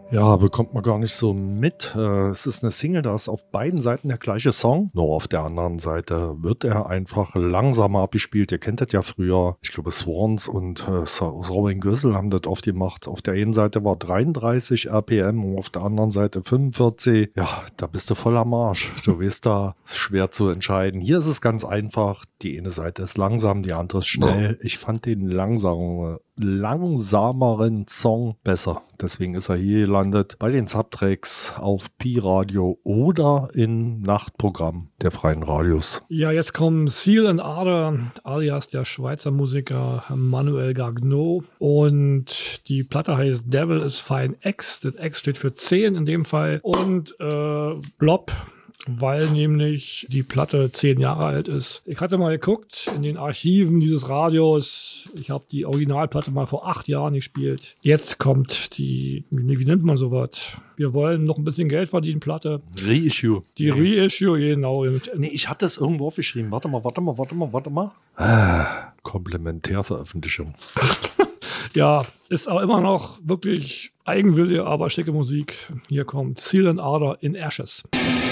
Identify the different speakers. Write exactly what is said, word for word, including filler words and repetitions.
Speaker 1: Ja, bekommt man gar nicht so mit. Äh, Es ist eine Single, da ist auf beiden Seiten der gleiche Song. Nur auf der anderen Seite wird er einfach langsamer abgespielt. Ihr kennt das ja früher. Ich glaube, Swans und äh, Robin Gössel haben das oft gemacht. Auf der einen Seite war dreiunddreißig R P M und auf der anderen Seite fünfundvierzig. Ja, da bist du voll am Arsch. Du weißt da, ist schwer zu entscheiden. Hier ist es ganz einfach. Die eine Seite ist langsam, die andere ist schnell. Ich fand den langsamen, langsameren Song besser. Deswegen ist er hier gelandet bei den Subtracks auf Pi Radio oder im Nachtprogramm der Freien Radios.
Speaker 2: Ja, jetzt kommen Seal and Ardor, alias der Schweizer Musiker Manuel Gagnon. Und die Platte heißt Devil is Fine X. Das X steht für zehn in dem Fall. Und äh, Blob, weil nämlich die Platte zehn Jahre alt ist. Ich hatte mal geguckt in den Archiven dieses Radios. Ich habe die Originalplatte mal vor acht Jahren gespielt. Jetzt kommt die, wie nennt man sowas? Wir wollen noch ein bisschen Geld verdienen, Platte.
Speaker 1: Reissue.
Speaker 2: Die nee. Reissue, genau.
Speaker 1: Nee, ich hatte es irgendwo aufgeschrieben. Warte mal, warte mal, warte mal, warte mal. Ah, Komplementärveröffentlichung.
Speaker 2: Ja, ist aber immer noch wirklich Eigenwille, aber schicke Musik. Hier kommt Seal and Ardor in Ashes.